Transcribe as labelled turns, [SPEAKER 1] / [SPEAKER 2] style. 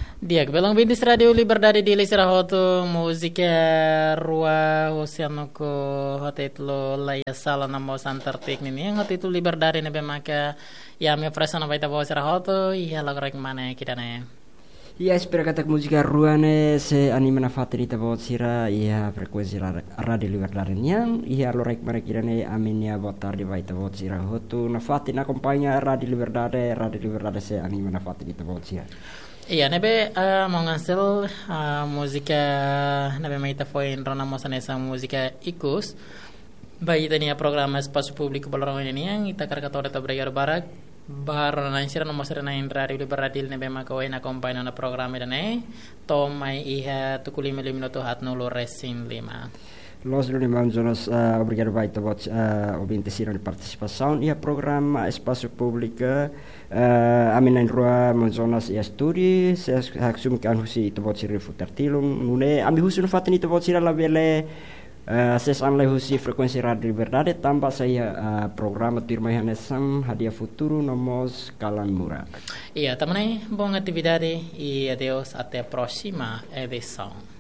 [SPEAKER 1] Dia kebelang bindis Radio Liberdade di Lisira Hotu musika rua husiano ko hotitlo laya sala namo santar teknik yang hotitlo Liberdade nebe maka ya me presana baita bo sira hotu ya logrek mana kidane.
[SPEAKER 2] Ia spera kata musica ruane se anima fatri ta sira ia frekuensi radio Liberdade yang ia lorek mana kidane aminia botar di baita sira hotu na fati na kompanya Radio Liberdade se anima fatri ta sira.
[SPEAKER 1] Iya, nebe mau ngasih musika nebe maita foi rona mosanesa musika ikus. Bayi tadi programa espaço público balorong ini yang kita karkator eta bregar barak bar na insira no mosera na Radio Liberdade nebe makawai na kompanya na programa dane to mai iha tukuli minuto hat nulo resin 5.
[SPEAKER 2] Nós vamos obrigado vai todos ouvintes irem participação e a programa espaço público amina em rua manzonas e estudi se aksum kan husi todos irem futartilung nune ami husi no fatani todos irem la vele ses anlai husi frekuensi Radio Liberdade tambah saya programa tirmahanesam hadiah futuro nomos kalan murah.
[SPEAKER 1] Iya, teman-teman, buon attività e adeus até a próxima edição.